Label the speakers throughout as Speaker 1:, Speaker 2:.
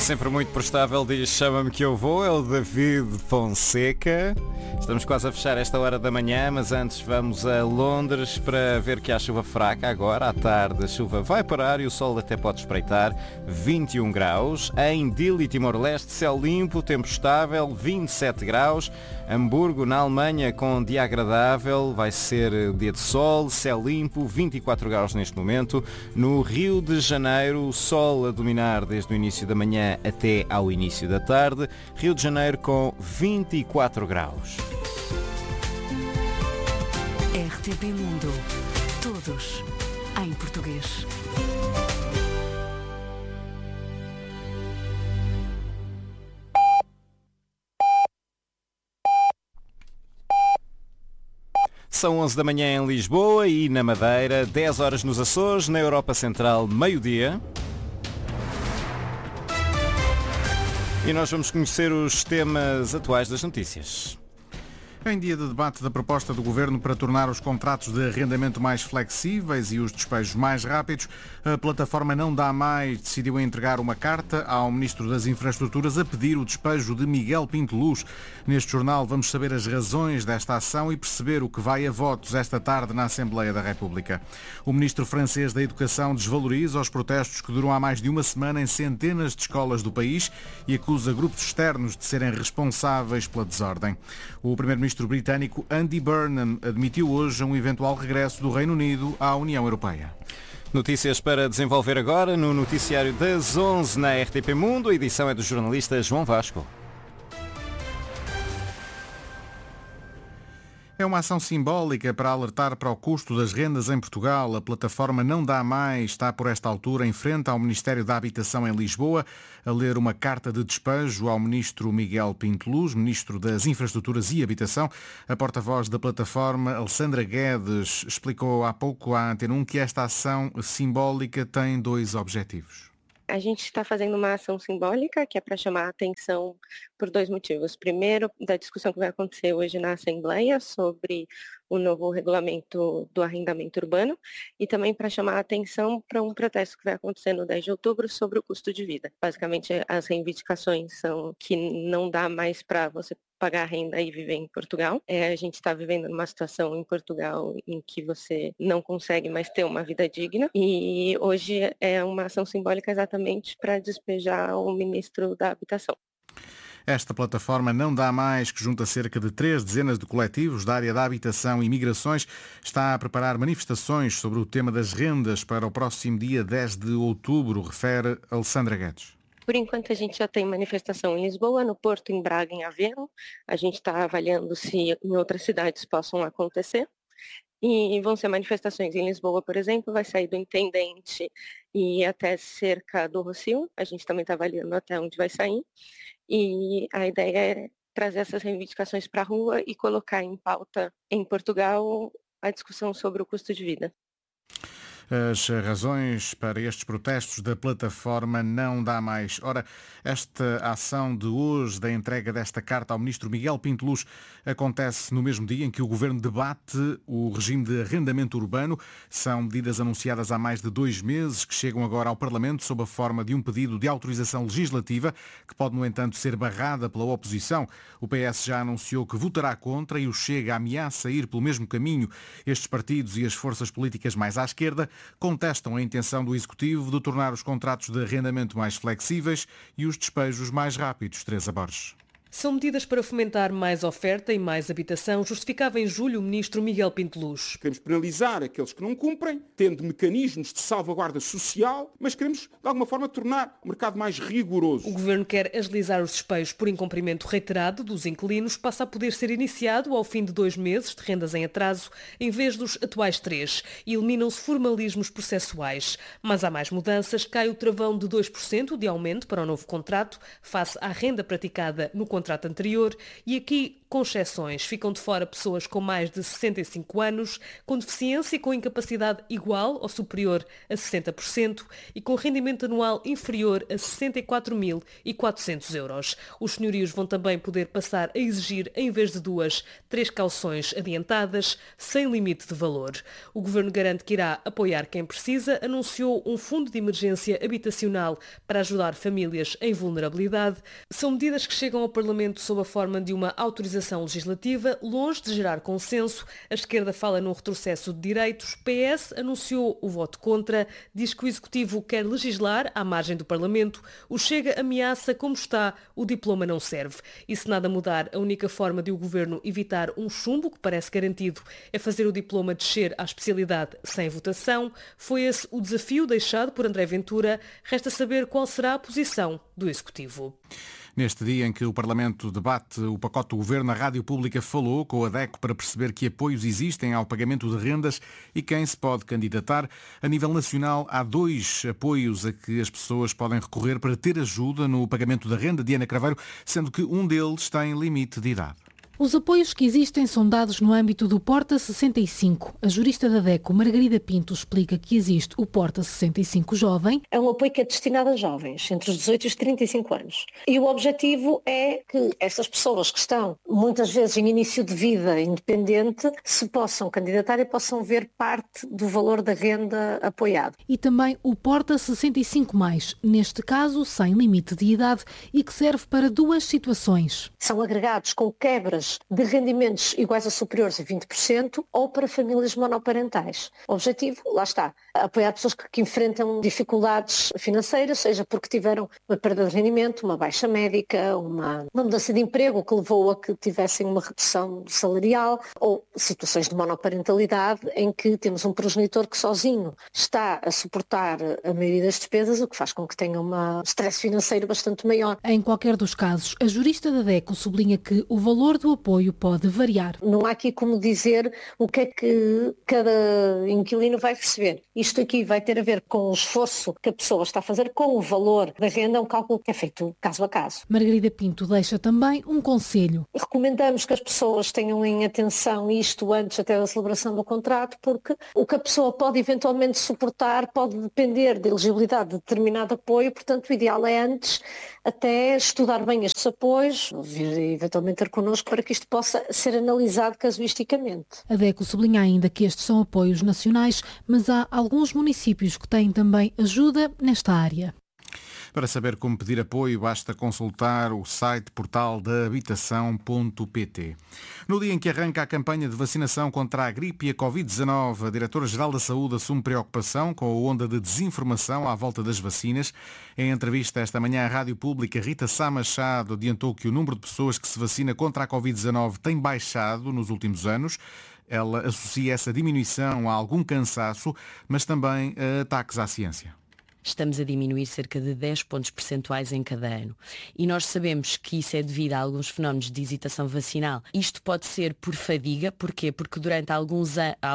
Speaker 1: Sempre muito prestável, diz Chama-me que eu vou, é o David Fonseca. Estamos quase a fechar esta hora da manhã, mas antes vamos a Londres para ver que há chuva fraca agora. À tarde a chuva vai parar e o sol até pode espreitar. 21 graus. Em Dili, Timor-Leste, céu limpo, tempo estável, 27 graus. Hamburgo, na Alemanha, com dia agradável, vai ser dia de sol, céu limpo, 24 graus neste momento. No Rio de Janeiro, sol a dominar desde o início da manhã até ao início da tarde. Rio de Janeiro com 24 graus.
Speaker 2: RTP Mundo. Todos em português.
Speaker 1: São 11 da manhã em Lisboa e na Madeira, 10 horas nos Açores, na Europa Central, meio-dia. E nós vamos conhecer os temas atuais das notícias.
Speaker 3: Em dia de debate da proposta do Governo para tornar os contratos de arrendamento mais flexíveis e os despejos mais rápidos, a plataforma Não Dá Mais decidiu entregar uma carta ao Ministro das Infraestruturas a pedir o despejo de Miguel Pinto Luz. Neste jornal vamos saber as razões desta ação e perceber o que vai a votos esta tarde na Assembleia da República. O Ministro francês da Educação desvaloriza os protestos que duram há mais de uma semana em centenas de escolas do país e acusa grupos externos de serem responsáveis pela desordem. O Primeiro-Ministro britânico Andy Burnham admitiu hoje um eventual regresso do Reino Unido à União Europeia.
Speaker 1: Notícias para desenvolver agora no noticiário das 11 na RTP Mundo. A edição é do jornalista João Vasco.
Speaker 3: É uma ação simbólica para alertar para o custo das rendas em Portugal. A plataforma Não Dá Mais está por esta altura em frente ao Ministério da Habitação em Lisboa a ler uma carta de despejo ao Ministro Miguel Pinto Luz, Ministro das Infraestruturas e Habitação. A porta-voz da plataforma, Alessandra Guedes, explicou há pouco à Antena 1 que esta ação simbólica tem dois objetivos.
Speaker 4: A gente está fazendo uma ação simbólica que é para chamar a atenção por dois motivos. Primeiro, da discussão que vai acontecer hoje na Assembleia sobre o novo regulamento do arrendamento urbano e também para chamar a atenção para um protesto que vai acontecer no 10 de outubro sobre o custo de vida. Basicamente, as reivindicações são que não dá mais para você pagar renda e viver em Portugal. A gente está vivendo numa situação em Portugal em que você não consegue mais ter uma vida digna e hoje é uma ação simbólica exatamente para despejar o ministro da Habitação.
Speaker 3: Esta plataforma Não Dá Mais, que junta cerca de 3 dezenas de coletivos da área da habitação e migrações, está a preparar manifestações sobre o tema das rendas para o próximo dia 10 de outubro, refere Alessandra Guedes.
Speaker 4: Por enquanto, a gente já tem manifestação em Lisboa, no Porto, em Braga, em Aveiro. A gente está avaliando se em outras cidades possam acontecer. E vão ser manifestações em Lisboa, por exemplo, vai sair do Intendente e até cerca do Rossio. A gente também está avaliando até onde vai sair. E a ideia é trazer essas reivindicações para a rua e colocar em pauta em Portugal a discussão sobre o custo de vida.
Speaker 3: As razões para estes protestos da plataforma Não Dá Mais. Ora, esta ação de hoje, da entrega desta carta ao Ministro Miguel Pinto Luz, acontece no mesmo dia em que o Governo debate o regime de arrendamento urbano. São medidas anunciadas há mais de 2 meses que chegam agora ao Parlamento sob a forma de um pedido de autorização legislativa que pode, no entanto, ser barrada pela oposição. O PS já anunciou que votará contra e o Chega ameaça ir pelo mesmo caminho. Estes partidos e as forças políticas mais à esquerda contestam a intenção do Executivo de tornar os contratos de arrendamento mais flexíveis e os despejos mais rápidos. Teresa Borges.
Speaker 5: São medidas para fomentar mais oferta e mais habitação, justificava em julho o ministro Miguel Pinto Luz.
Speaker 6: Queremos penalizar aqueles que não cumprem, tendo mecanismos de salvaguarda social, mas queremos, de alguma forma, tornar o mercado mais rigoroso.
Speaker 5: O governo quer agilizar os despejos por incumprimento reiterado dos inquilinos, passa a poder ser iniciado ao fim de 2 meses de rendas em atraso, em vez dos atuais 3. Eliminam-se formalismos processuais. Mas há mais mudanças, cai o travão de 2% de aumento para o novo contrato, face à renda praticada no contrato anterior, e aqui com exceções. Ficam de fora pessoas com mais de 65 anos, com deficiência e com incapacidade igual ou superior a 60% e com rendimento anual inferior a 64.400 euros. Os senhorios vão também poder passar a exigir, em vez de 2, 3 cauções adiantadas, sem limite de valor. O Governo garante que irá apoiar quem precisa, anunciou um fundo de emergência habitacional para ajudar famílias em vulnerabilidade. São medidas que chegam ao Parlamento sob a forma de uma autorização legislativa, longe de gerar consenso. A esquerda fala num retrocesso de direitos. PS anunciou o voto contra, diz que o Executivo quer legislar à margem do Parlamento. O Chega ameaça, como está, o diploma não serve. E se nada mudar, a única forma de o Governo evitar um chumbo, que parece garantido, é fazer o diploma descer à especialidade sem votação. Foi esse o desafio deixado por André Ventura. Resta saber qual será a posição do Executivo.
Speaker 3: Neste dia em que o Parlamento debate o pacote do Governo, a Rádio Pública falou com a DECO para perceber que apoios existem ao pagamento de rendas e quem se pode candidatar. A nível nacional, há 2 apoios a que as pessoas podem recorrer para ter ajuda no pagamento da renda. Diana Craveiro, sendo que um deles tem limite de idade.
Speaker 7: Os apoios que existem são dados no âmbito do Porta 65. A jurista da DECO, Margarida Pinto, explica que existe o Porta 65 Jovem.
Speaker 8: É um apoio que é destinado a jovens, entre os 18 e os 35 anos. E o objetivo é que estas pessoas que estão, muitas vezes, em início de vida independente, se possam candidatar e possam ver parte do valor da renda apoiada.
Speaker 7: E também o Porta 65+, neste caso sem limite de idade e que serve para 2 situações.
Speaker 8: São agregados com quebras de rendimentos iguais ou superiores a 20% ou para famílias monoparentais. O objetivo, lá está, apoiar pessoas que enfrentam dificuldades financeiras, seja porque tiveram uma perda de rendimento, uma baixa médica, uma mudança de emprego que levou a que tivessem uma redução salarial ou situações de monoparentalidade em que temos um progenitor que sozinho está a suportar a maioria das despesas, o que faz com que tenha um stress financeiro bastante maior.
Speaker 7: Em qualquer dos casos, a jurista da DECO sublinha que o valor do apoio pode variar.
Speaker 8: Não há aqui como dizer o que é que cada inquilino vai receber. Isto aqui vai ter a ver com o esforço que a pessoa está a fazer, com o valor da renda, é um cálculo que é feito caso a caso.
Speaker 7: Margarida Pinto deixa também um conselho.
Speaker 8: Recomendamos que as pessoas tenham em atenção isto antes até da celebração do contrato, porque o que a pessoa pode eventualmente suportar pode depender da elegibilidade de determinado apoio, portanto o ideal é antes até estudar bem estes apoios, vir eventualmente ter connosco para que isto possa ser analisado casuisticamente.
Speaker 7: A DECO sublinha ainda que estes são apoios nacionais, mas há alguns municípios que têm também ajuda nesta área.
Speaker 3: Para saber como pedir apoio, basta consultar o site portal da habitação.pt. No dia em que arranca a campanha de vacinação contra a gripe e a Covid-19, a Diretora-Geral da Saúde assume preocupação com a onda de desinformação à volta das vacinas. Em entrevista esta manhã à Rádio Pública, Rita Sá Machado adiantou que o número de pessoas que se vacina contra a Covid-19 tem baixado nos últimos anos. Ela associa essa diminuição a algum cansaço, mas também a ataques à ciência.
Speaker 9: Estamos a diminuir cerca de 10 pontos percentuais em cada ano. E nós sabemos que isso é devido a alguns fenómenos de hesitação vacinal. Isto pode ser por fadiga. Porquê? Porque durante alguns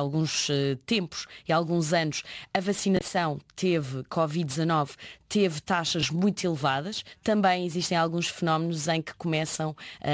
Speaker 9: tempos e alguns anos a vacinação teve Covid-19, teve taxas muito elevadas. Também existem alguns fenómenos em que começam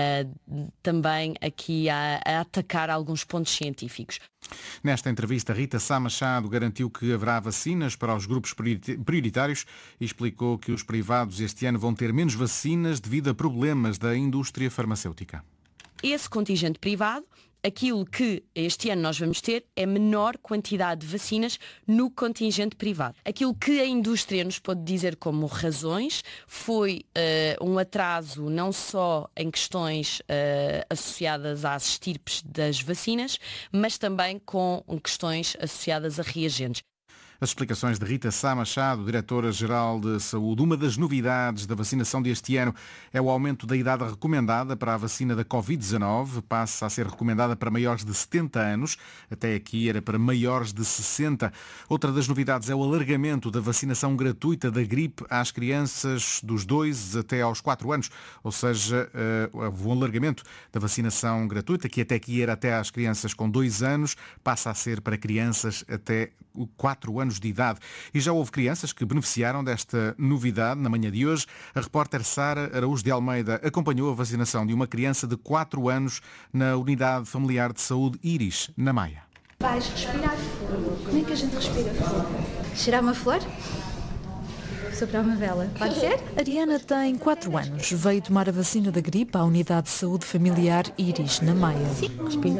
Speaker 9: também aqui a atacar alguns pontos científicos.
Speaker 3: Nesta entrevista, Rita Sá Machado garantiu que haverá vacinas para os grupos prioritários e explicou que os privados este ano vão ter menos vacinas devido a problemas da indústria farmacêutica.
Speaker 9: Esse contingente privado, aquilo que este ano nós vamos ter é menor quantidade de vacinas no contingente privado. Aquilo que a indústria nos pode dizer como razões foi um atraso não só em questões associadas às estirpes das vacinas, mas também com questões associadas a reagentes.
Speaker 3: As explicações de Rita Sá Machado, Diretora-Geral de Saúde. Uma das novidades da vacinação deste ano é o aumento da idade recomendada para a vacina da Covid-19. Passa a ser recomendada para maiores de 70 anos. Até aqui era para maiores de 60. Outra das novidades é o alargamento da vacinação gratuita da gripe às crianças dos 2 até aos 4 anos. Ou seja, o alargamento da vacinação gratuita, que até aqui era até às crianças com 2 anos, passa a ser para crianças até 4 anos anos de idade. E já houve crianças que beneficiaram desta novidade. Na manhã de hoje, a repórter Sara Araújo de Almeida acompanhou a vacinação de uma criança de 4 anos na Unidade Familiar de Saúde Iris, na Maia.
Speaker 10: Vais respirar fogo. Como é que a gente respira fogo? Cheirar uma flor? Soprar uma vela. Pode ser?
Speaker 11: Ariana tem 4 anos. Veio tomar a vacina da gripe à Unidade de Saúde Familiar Iris, na Maia.
Speaker 12: Sim. Respira.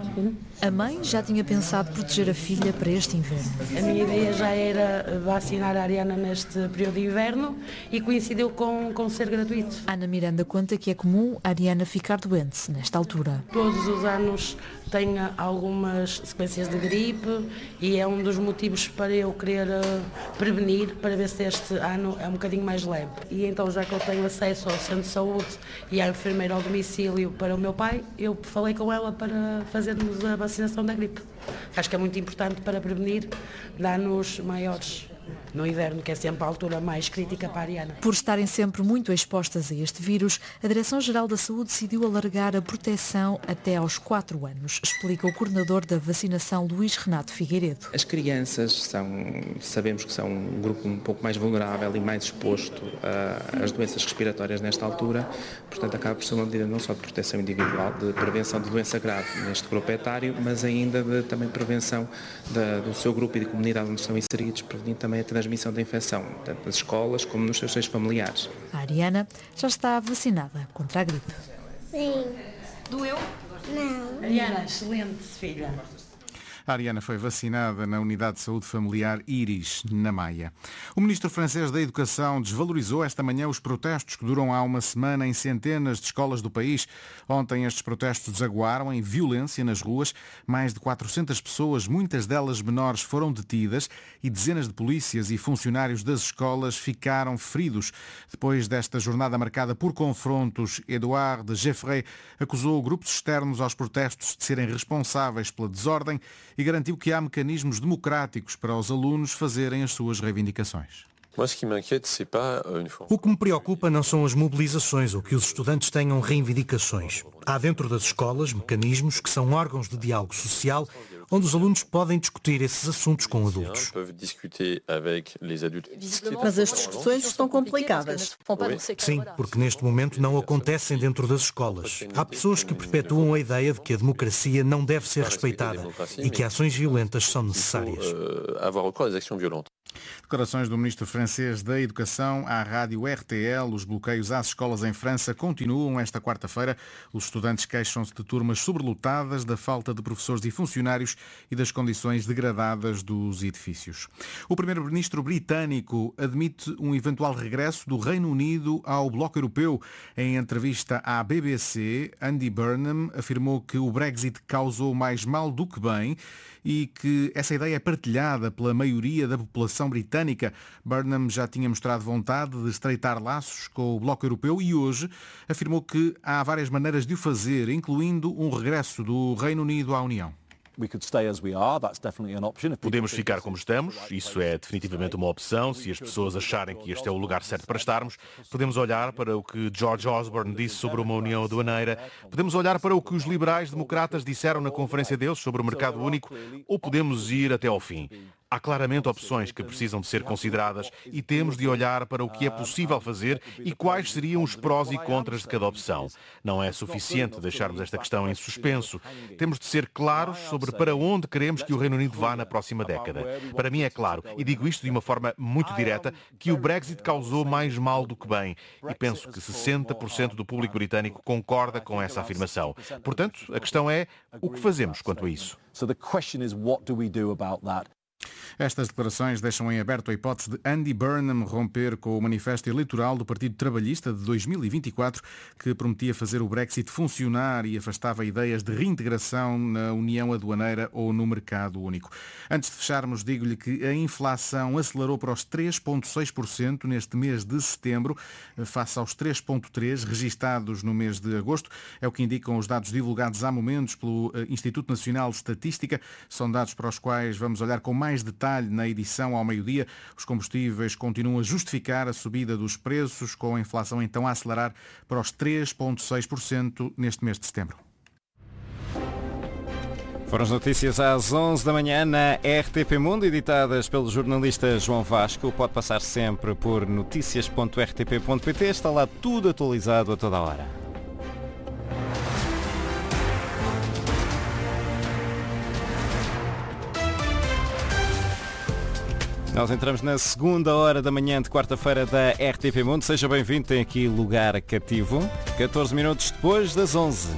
Speaker 11: A mãe já tinha pensado proteger a filha para este inverno.
Speaker 12: A minha ideia já era vacinar a Ariana neste período de inverno e coincidiu com ser gratuito.
Speaker 11: Ana Miranda conta que é comum a Ariana ficar doente nesta altura.
Speaker 12: Todos os anos tenho algumas sequências de gripe e é um dos motivos para eu querer prevenir, para ver se este ano é um bocadinho mais leve. E então, já que eu tenho acesso ao centro de saúde e à enfermeira ao domicílio para o meu pai, eu falei com ela para fazermos a vacinação da gripe. Acho que é muito importante para prevenir danos maiores no inverno, que é sempre a altura mais crítica para a Ariana.
Speaker 11: Por estarem sempre muito expostas a este vírus, a Direção-Geral da Saúde decidiu alargar a proteção até aos 4 anos, explica o coordenador da vacinação, Luís Renato Figueiredo.
Speaker 13: As crianças sabemos que são um grupo um pouco mais vulnerável e mais exposto às doenças respiratórias nesta altura, portanto acaba por ser uma medida não só de proteção individual, de prevenção de doença grave neste grupo etário, mas ainda de também prevenção do seu grupo e de comunidade onde estão inseridos, prevenindo também a transmissão da infecção, tanto nas escolas como nos seus seios familiares.
Speaker 11: A Ariana já está vacinada contra a gripe.
Speaker 10: Sim.
Speaker 12: Doeu?
Speaker 10: Não.
Speaker 12: Ariana, excelente, filha.
Speaker 3: A Ariana foi vacinada na Unidade de Saúde Familiar Iris, na Maia. O ministro francês da Educação desvalorizou esta manhã os protestos que duram há uma semana em centenas de escolas do país. Ontem estes protestos desaguaram em violência nas ruas. Mais de 400 pessoas, muitas delas menores, foram detidas e dezenas de polícias e funcionários das escolas ficaram feridos. Depois desta jornada marcada por confrontos, Edouard de Geffrey acusou grupos externos aos protestos de serem responsáveis pela desordem e garantiu que há mecanismos democráticos para os alunos fazerem as suas reivindicações.
Speaker 14: O que me preocupa não são as mobilizações ou que os estudantes tenham reivindicações. Há dentro das escolas mecanismos que são órgãos de diálogo social onde os alunos podem discutir esses assuntos com adultos.
Speaker 15: Mas as discussões estão complicadas.
Speaker 14: Sim, porque neste momento não acontecem dentro das escolas. Há pessoas que perpetuam a ideia de que a democracia não deve ser respeitada e que ações violentas são necessárias.
Speaker 3: Declarações do ministro francês da Educação à rádio RTL. Os bloqueios às escolas em França continuam esta quarta-feira. Os estudantes queixam-se de turmas sobrelotadas, da falta de professores e funcionários e das condições degradadas dos edifícios. O primeiro-ministro britânico admite um eventual regresso do Reino Unido ao Bloco Europeu. Em entrevista à BBC, Andy Burnham afirmou que o Brexit causou mais mal do que bem e que essa ideia é partilhada pela maioria da população britânica. Burnham já tinha mostrado vontade de estreitar laços com o Bloco Europeu e hoje afirmou que há várias maneiras de o fazer, incluindo um regresso do Reino Unido à União.
Speaker 16: Podemos ficar como estamos, isso é definitivamente uma opção. Se as pessoas acharem que este é o lugar certo para estarmos, podemos olhar para o que George Osborne disse sobre uma união aduaneira, podemos olhar para o que os liberais democratas disseram na conferência deles sobre o mercado único, ou podemos ir até ao fim. Há claramente opções que precisam de ser consideradas e temos de olhar para o que é possível fazer e quais seriam os prós e contras de cada opção. Não é suficiente deixarmos esta questão em suspenso. Temos de ser claros sobre para onde queremos que o Reino Unido vá na próxima década. Para mim é claro, e digo isto de uma forma muito direta, que o Brexit causou mais mal do que bem. E penso que 60% do público britânico concorda com essa afirmação. Portanto, a questão é o que fazemos quanto a isso.
Speaker 3: Estas declarações deixam em aberto a hipótese de Andy Burnham romper com o manifesto eleitoral do Partido Trabalhista de 2024, que prometia fazer o Brexit funcionar e afastava ideias de reintegração na União Aduaneira ou no Mercado Único. Antes de fecharmos, digo-lhe que a inflação acelerou para os 3,6% neste mês de setembro, face aos 3,3% registados no mês de agosto. É o que indicam os dados divulgados há momentos pelo Instituto Nacional de Estatística. São dados para os quais vamos olhar com mais detalhe na edição ao meio-dia. Os combustíveis continuam a justificar a subida dos preços, com a inflação então a acelerar para os 3,6% neste mês de setembro.
Speaker 1: Foram as notícias às 11 da manhã na RTP Mundo, editadas pelo jornalista João Vasco. Pode passar sempre por noticias.rtp.pt. Está lá tudo atualizado a toda a hora. Nós entramos na segunda hora da manhã de quarta-feira da RTP Mundo. Seja bem-vindo, tem aqui lugar cativo. 14 minutos depois das 11.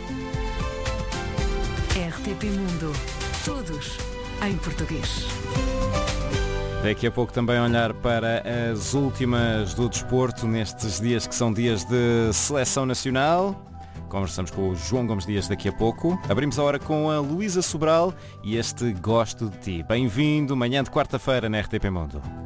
Speaker 2: RTP Mundo. Todos em português.
Speaker 1: Daqui a pouco também olhar para as últimas do desporto nestes dias que são dias de seleção nacional. Conversamos com o João Gomes Dias daqui a pouco. Abrimos a hora com a Luísa Sobral e este Gosto de Ti. Bem-vindo, manhã de quarta-feira na RTP Mundo.